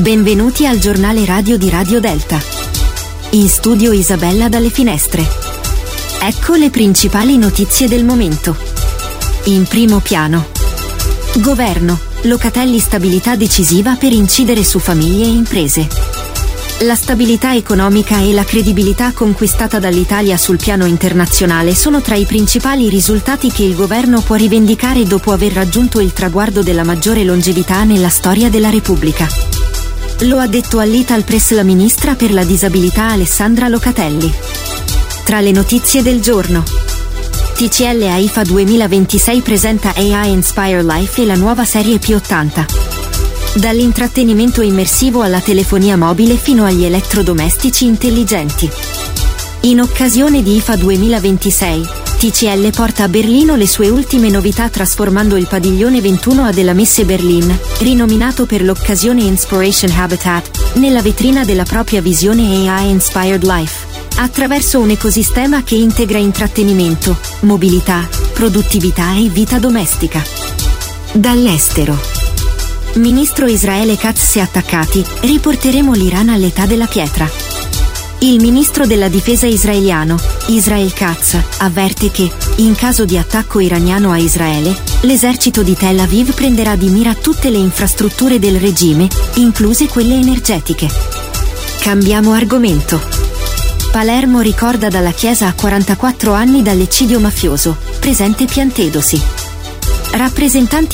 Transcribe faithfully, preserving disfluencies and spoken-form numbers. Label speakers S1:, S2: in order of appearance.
S1: Benvenuti al giornale radio di Radio Delta. In studio Isabella dalle finestre. Ecco le principali notizie del momento. In primo piano. Governo, Locatelli stabilità decisiva per incidere su famiglie e imprese. La stabilità economica e la credibilità conquistata dall'Italia sul piano internazionale sono tra i principali risultati che il governo può rivendicare dopo aver raggiunto il traguardo della maggiore longevità nella storia della Repubblica. Lo ha detto all'Ital Press la ministra per la disabilità Alessandra Locatelli. Tra le notizie del giorno. T C L AIFA duemilaventisei presenta A I Inspire Life e la nuova serie P ottanta. Dall'intrattenimento immersivo alla telefonia mobile fino agli elettrodomestici intelligenti. In occasione di I F A duemilaventisei, T C L porta a Berlino le sue ultime novità trasformando il padiglione ventuno A della Messe Berlin, rinominato per l'occasione Inspiration Habitat, nella vetrina della propria visione A I Inspired Life, attraverso un ecosistema che integra intrattenimento, mobilità, produttività e vita domestica. Dall'estero. Ministro Israele Katz si è attaccati, riporteremo l'Iran all'età della pietra. Il ministro della difesa israeliano, Israel Katz, avverte che, in caso di attacco iraniano a Israele, l'esercito di Tel Aviv prenderà di mira tutte le infrastrutture del regime, incluse quelle energetiche. Cambiamo argomento. Palermo ricorda dalla chiesa a quarantaquattro anni dall'eccidio mafioso, presente Piantedosi. Rappresentanti